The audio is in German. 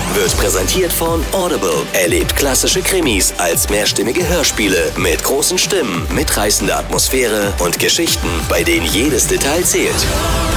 wird präsentiert von Audible. Erlebt klassische Krimis als mehrstimmige Hörspiele mit großen Stimmen, mitreißender Atmosphäre und Geschichten, bei denen jedes Detail zählt.